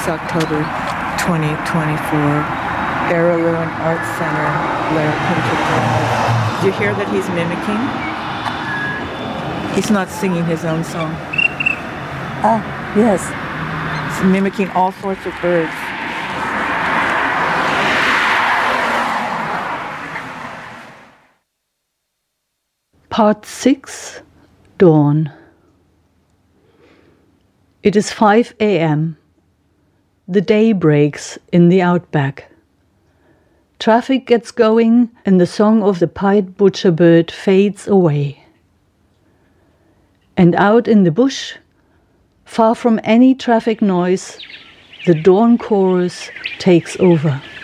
October 2024, Araluen Art Center, Larapinta Drive. Do you hear that he's mimicking? He's not singing his own song. Yes. He's mimicking all sorts of birds. Part 6, Dawn. It is 5 a.m. The day breaks in the outback. Traffic gets going and the song of the pied butcherbird fades away. And out in the bush, far from any traffic noise, the dawn chorus takes over.